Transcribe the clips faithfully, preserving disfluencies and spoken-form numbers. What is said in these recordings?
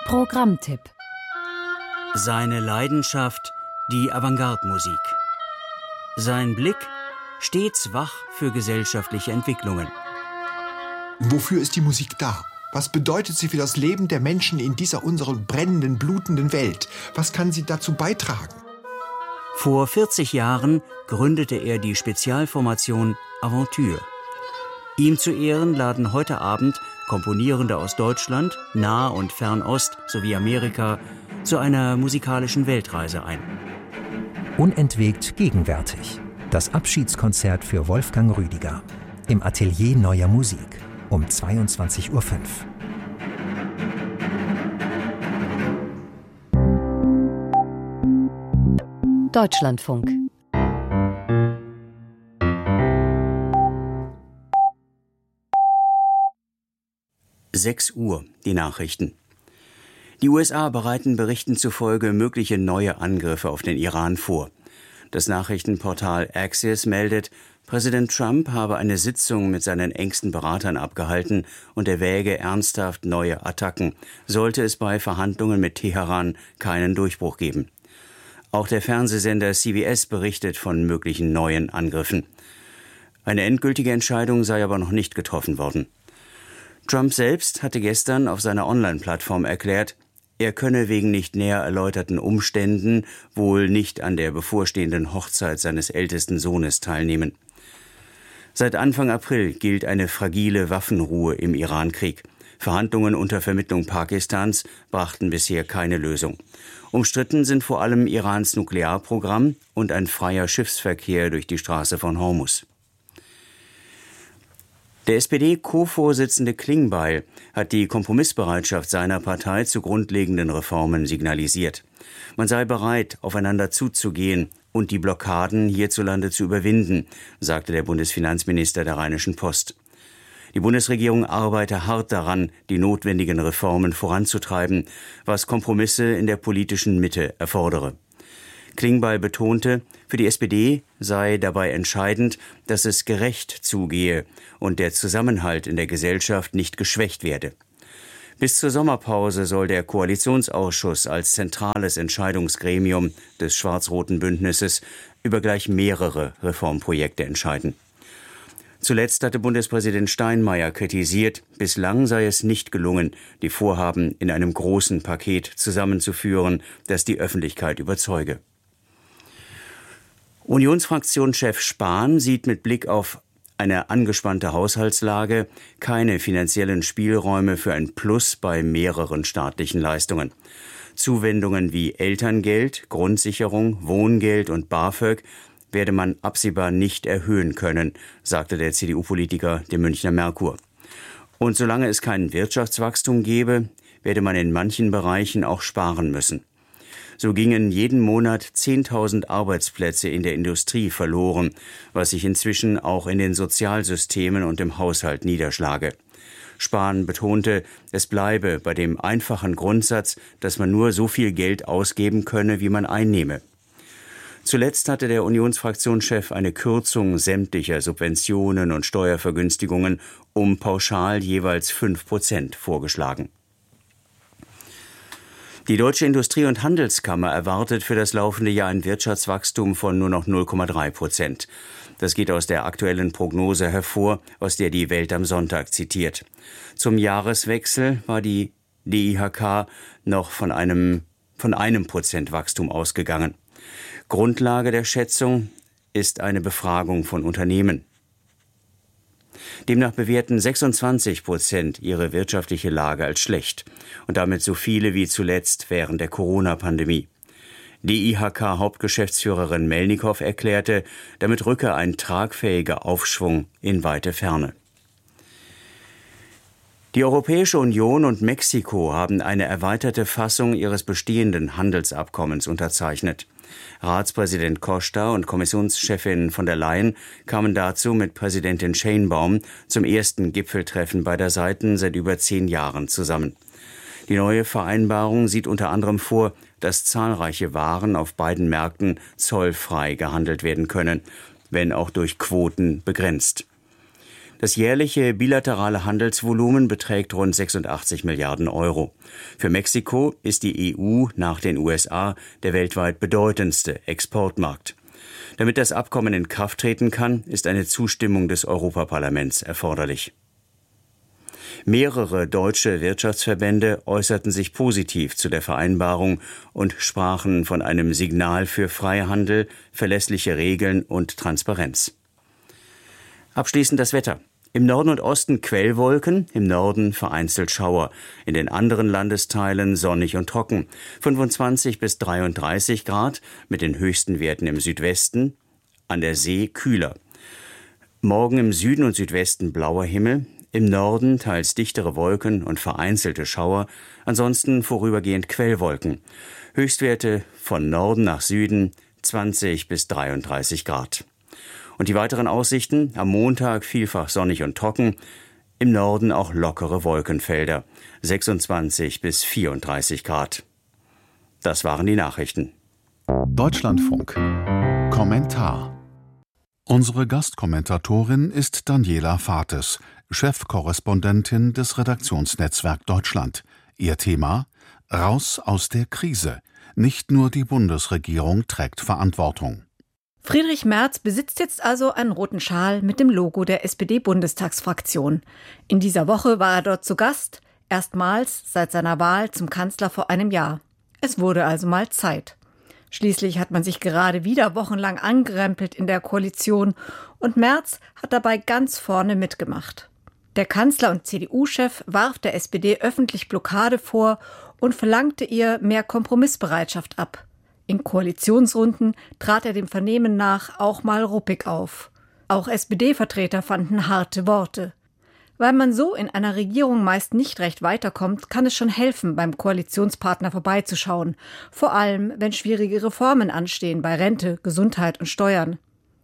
Programmtipp. Seine Leidenschaft, die Avantgarde-Musik. Sein Blick, stets wach für gesellschaftliche Entwicklungen. Wofür ist die Musik da? Was bedeutet sie für das Leben der Menschen in dieser unseren brennenden, blutenden Welt? Was kann sie dazu beitragen? Vor vierzig Jahren gründete er die Spezialformation Aventure. Ihm zu Ehren laden heute Abend Komponierende aus Deutschland, Nah- und Fernost sowie Amerika zu einer musikalischen Weltreise ein. Unentwegt gegenwärtig. Das Abschiedskonzert für Wolfgang Rüdiger. Im Atelier Neuer Musik um zweiundzwanzig Uhr fünf. Deutschlandfunk. sechs Uhr, die Nachrichten. Die U S A bereiten Berichten zufolge mögliche neue Angriffe auf den Iran vor. Das Nachrichtenportal Axios meldet, Präsident Trump habe eine Sitzung mit seinen engsten Beratern abgehalten und erwäge ernsthaft neue Attacken, sollte es bei Verhandlungen mit Teheran keinen Durchbruch geben. Auch der Fernsehsender C B S berichtet von möglichen neuen Angriffen. Eine endgültige Entscheidung sei aber noch nicht getroffen worden. Trump selbst hatte gestern auf seiner Online-Plattform erklärt, er könne wegen nicht näher erläuterten Umständen wohl nicht an der bevorstehenden Hochzeit seines ältesten Sohnes teilnehmen. Seit Anfang April gilt eine fragile Waffenruhe im Iran-Krieg. Verhandlungen unter Vermittlung Pakistans brachten bisher keine Lösung. Umstritten sind vor allem Irans Nuklearprogramm und ein freier Schiffsverkehr durch die Straße von Hormuz. Der S P D-Co-Vorsitzende Klingbeil hat die Kompromissbereitschaft seiner Partei zu grundlegenden Reformen signalisiert. Man sei bereit, aufeinander zuzugehen und die Blockaden hierzulande zu überwinden, sagte der Bundesfinanzminister der Rheinischen Post. Die Bundesregierung arbeite hart daran, die notwendigen Reformen voranzutreiben, was Kompromisse in der politischen Mitte erfordere. Klingbeil betonte, für die S P D sei dabei entscheidend, dass es gerecht zugehe und der Zusammenhalt in der Gesellschaft nicht geschwächt werde. Bis zur Sommerpause soll der Koalitionsausschuss als zentrales Entscheidungsgremium des schwarz-roten Bündnisses über gleich mehrere Reformprojekte entscheiden. Zuletzt hatte Bundespräsident Steinmeier kritisiert, bislang sei es nicht gelungen, die Vorhaben in einem großen Paket zusammenzuführen, das die Öffentlichkeit überzeuge. Unionsfraktionschef Spahn sieht mit Blick auf eine angespannte Haushaltslage keine finanziellen Spielräume für ein Plus bei mehreren staatlichen Leistungen. Zuwendungen wie Elterngeld, Grundsicherung, Wohngeld und BAföG werde man absehbar nicht erhöhen können, sagte der C D U-Politiker dem Münchner Merkur. Und solange es kein Wirtschaftswachstum gebe, werde man in manchen Bereichen auch sparen müssen. So gingen jeden Monat zehntausend Arbeitsplätze in der Industrie verloren, was sich inzwischen auch in den Sozialsystemen und im Haushalt niederschlage. Spahn betonte, es bleibe bei dem einfachen Grundsatz, dass man nur so viel Geld ausgeben könne, wie man einnehme. Zuletzt hatte der Unionsfraktionschef eine Kürzung sämtlicher Subventionen und Steuervergünstigungen um pauschal jeweils fünf Prozent vorgeschlagen. Die Deutsche Industrie- und Handelskammer erwartet für das laufende Jahr ein Wirtschaftswachstum von nur noch null Komma drei Prozent. Das geht aus der aktuellen Prognose hervor, aus der die Welt am Sonntag zitiert. Zum Jahreswechsel war die D I H K noch von einem, von einem Prozent Wachstum ausgegangen. Grundlage der Schätzung ist eine Befragung von Unternehmen. Demnach bewerten sechsundzwanzig Prozent ihre wirtschaftliche Lage als schlecht und damit so viele wie zuletzt während der Corona-Pandemie. D I H K-Hauptgeschäftsführerin Melnikow erklärte, damit rücke ein tragfähiger Aufschwung in weite Ferne. Die Europäische Union und Mexiko haben eine erweiterte Fassung ihres bestehenden Handelsabkommens unterzeichnet. Ratspräsident Costa und Kommissionschefin von der Leyen kamen dazu mit Präsidentin Sheinbaum zum ersten Gipfeltreffen beider Seiten seit über zehn Jahren zusammen. Die neue Vereinbarung sieht unter anderem vor, dass zahlreiche Waren auf beiden Märkten zollfrei gehandelt werden können, wenn auch durch Quoten begrenzt. Das jährliche bilaterale Handelsvolumen beträgt rund sechsundachtzig Milliarden Euro. Für Mexiko ist die E U nach den U S A der weltweit bedeutendste Exportmarkt. Damit das Abkommen in Kraft treten kann, ist eine Zustimmung des Europaparlaments erforderlich. Mehrere deutsche Wirtschaftsverbände äußerten sich positiv zu der Vereinbarung und sprachen von einem Signal für Freihandel, verlässliche Regeln und Transparenz. Abschließend das Wetter. Im Norden und Osten Quellwolken, im Norden vereinzelt Schauer. In den anderen Landesteilen sonnig und trocken. fünfundzwanzig bis dreiunddreißig Grad, mit den höchsten Werten im Südwesten, an der See kühler. Morgen im Süden und Südwesten blauer Himmel, im Norden teils dichtere Wolken und vereinzelte Schauer, ansonsten vorübergehend Quellwolken. Höchstwerte von Norden nach Süden zwanzig bis dreiunddreißig Grad. Und die weiteren Aussichten: am Montag vielfach sonnig und trocken, im Norden auch lockere Wolkenfelder, sechsundzwanzig bis vierunddreißig Grad. Das waren die Nachrichten. Deutschlandfunk. Kommentar. Unsere Gastkommentatorin ist Daniela Fates, Chefkorrespondentin des Redaktionsnetzwerk Deutschland. Ihr Thema: Raus aus der Krise. Nicht nur die Bundesregierung trägt Verantwortung. Friedrich Merz besitzt jetzt also einen roten Schal mit dem Logo der S P D-Bundestagsfraktion. In dieser Woche war er dort zu Gast, erstmals seit seiner Wahl zum Kanzler vor einem Jahr. Es wurde also mal Zeit. Schließlich hat man sich gerade wieder wochenlang angerempelt in der Koalition und Merz hat dabei ganz vorne mitgemacht. Der Kanzler und C D U-Chef warf der S P D öffentlich Blockade vor und verlangte ihr mehr Kompromissbereitschaft ab. In Koalitionsrunden trat er dem Vernehmen nach auch mal ruppig auf. Auch S P D-Vertreter fanden harte Worte. Weil man so in einer Regierung meist nicht recht weiterkommt, kann es schon helfen, beim Koalitionspartner vorbeizuschauen. Vor allem, wenn schwierige Reformen anstehen bei Rente, Gesundheit und Steuern.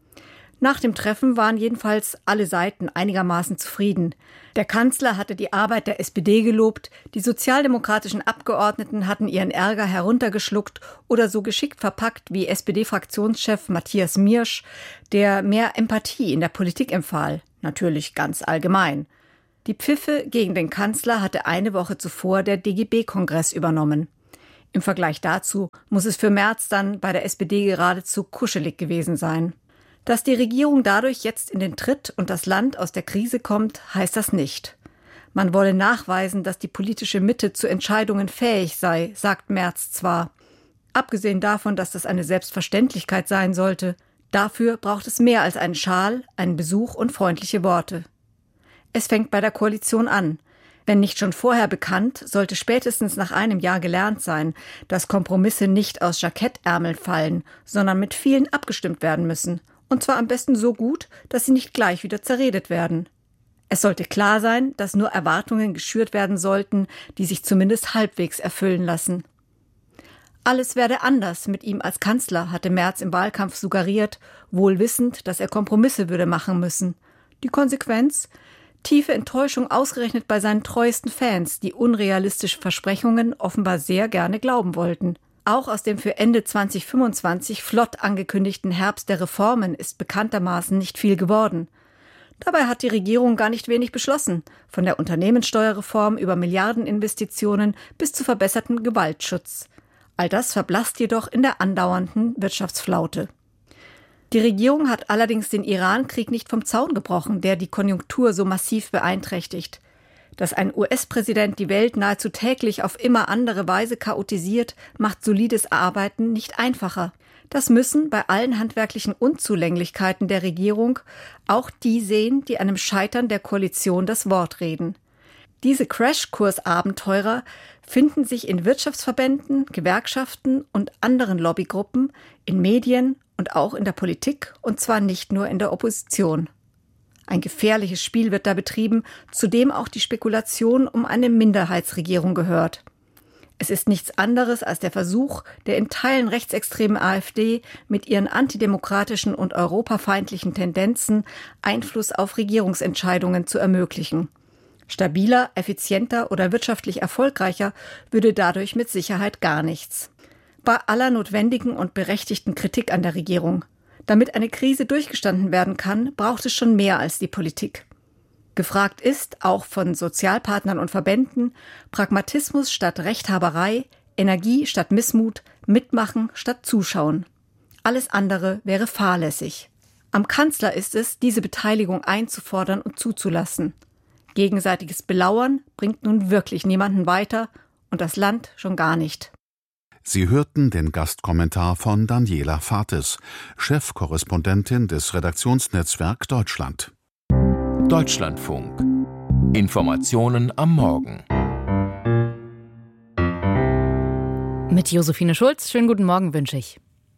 Nach dem Treffen waren jedenfalls alle Seiten einigermaßen zufrieden. Der Kanzler hatte die Arbeit der S P D gelobt, die sozialdemokratischen Abgeordneten hatten ihren Ärger heruntergeschluckt oder so geschickt verpackt wie S P D-Fraktionschef Matthias Miersch, der mehr Empathie in der Politik empfahl. Natürlich ganz allgemein. Die Pfiffe gegen den Kanzler hatte eine Woche zuvor der D G B-Kongress übernommen. Im Vergleich dazu muss es für Merz dann bei der S P D geradezu kuschelig gewesen sein. Dass die Regierung dadurch jetzt in den Tritt und das Land aus der Krise kommt, heißt das nicht. Man wolle nachweisen, dass die politische Mitte zu Entscheidungen fähig sei, sagt Merz zwar. Abgesehen davon, dass das eine Selbstverständlichkeit sein sollte, dafür braucht es mehr als einen Schal, einen Besuch und freundliche Worte. Es fängt bei der Koalition an. Wenn nicht schon vorher bekannt, sollte spätestens nach einem Jahr gelernt sein, dass Kompromisse nicht aus Jackettärmeln fallen, sondern mit vielen abgestimmt werden müssen. Und zwar am besten so gut, dass sie nicht gleich wieder zerredet werden. Es sollte klar sein, dass nur Erwartungen geschürt werden sollten, die sich zumindest halbwegs erfüllen lassen. Alles werde anders mit ihm als Kanzler, hatte Merz im Wahlkampf suggeriert, wohl wissend, dass er Kompromisse würde machen müssen. Die Konsequenz? Tiefe Enttäuschung ausgerechnet bei seinen treuesten Fans, die unrealistische Versprechungen offenbar sehr gerne glauben wollten. Auch aus dem für Ende zwanzig fünfundzwanzig flott angekündigten Herbst der Reformen ist bekanntermaßen nicht viel geworden. Dabei hat die Regierung gar nicht wenig beschlossen, von der Unternehmenssteuerreform über Milliardeninvestitionen bis zu verbessertem Gewaltschutz. All das verblasst jedoch in der andauernden Wirtschaftsflaute. Die Regierung hat allerdings den Iran-Krieg nicht vom Zaun gebrochen, der die Konjunktur so massiv beeinträchtigt. Dass ein U S-Präsident die Welt nahezu täglich auf immer andere Weise chaotisiert, macht solides Arbeiten nicht einfacher. Das müssen bei allen handwerklichen Unzulänglichkeiten der Regierung auch die sehen, die einem Scheitern der Koalition das Wort reden. Diese Crashkurs-Abenteurer finden sich in Wirtschaftsverbänden, Gewerkschaften und anderen Lobbygruppen, in Medien und auch in der Politik, und zwar nicht nur in der Opposition. Ein gefährliches Spiel wird da betrieben, zu dem auch die Spekulation um eine Minderheitsregierung gehört. Es ist nichts anderes als der Versuch der in Teilen rechtsextremen AfD mit ihren antidemokratischen und europafeindlichen Tendenzen Einfluss auf Regierungsentscheidungen zu ermöglichen. Stabiler, effizienter oder wirtschaftlich erfolgreicher würde dadurch mit Sicherheit gar nichts. Bei aller notwendigen und berechtigten Kritik an der Regierung. Damit eine Krise durchgestanden werden kann, braucht es schon mehr als die Politik. Gefragt ist, auch von Sozialpartnern und Verbänden, Pragmatismus statt Rechthaberei, Energie statt Missmut, Mitmachen statt Zuschauen. Alles andere wäre fahrlässig. Am Kanzler ist es, diese Beteiligung einzufordern und zuzulassen. Gegenseitiges Belauern bringt nun wirklich niemanden weiter und das Land schon gar nicht. Sie hörten den Gastkommentar von Daniela Fates, Chefkorrespondentin des Redaktionsnetzwerk Deutschland. Deutschlandfunk. Informationen am Morgen. Mit Josephine Schulz. Schönen guten Morgen wünsche ich.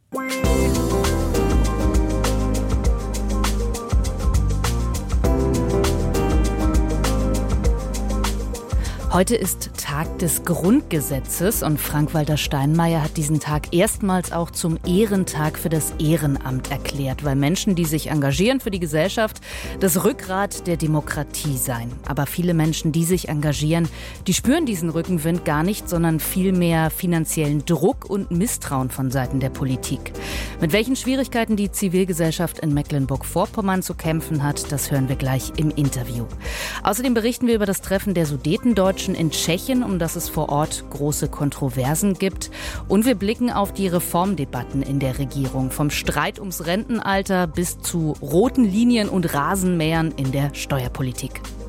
Heute ist Tag des Grundgesetzes und Frank-Walter Steinmeier hat diesen Tag erstmals auch zum Ehrentag für das Ehrenamt erklärt, weil Menschen, die sich engagieren für die Gesellschaft, das Rückgrat der Demokratie seien. Aber viele Menschen, die sich engagieren, die spüren diesen Rückenwind gar nicht, sondern vielmehr finanziellen Druck und Misstrauen von Seiten der Politik. Mit welchen Schwierigkeiten die Zivilgesellschaft in Mecklenburg-Vorpommern zu kämpfen hat, das hören wir gleich im Interview. Außerdem berichten wir über das Treffen der Sudetendeutschen in Tschechien, um das es vor Ort große Kontroversen gibt. Und wir blicken auf die Reformdebatten in der Regierung, vom Streit ums Rentenalter bis zu roten Linien und Rasenmähern in der Steuerpolitik.